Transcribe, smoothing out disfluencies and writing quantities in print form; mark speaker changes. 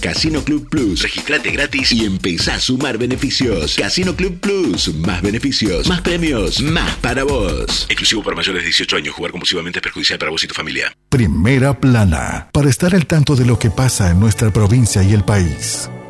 Speaker 1: Casino Club Plus. Registrate gratis y empezá a sumar beneficios. Casino Club Plus. Más beneficios, más premios, más para vos. Exclusivo para mayores de 18 años. Jugar compulsivamente es perjudicial para vos y tu familia.
Speaker 2: Primera Plana. Para estar al tanto de lo que pasa en nuestra provincia y el país.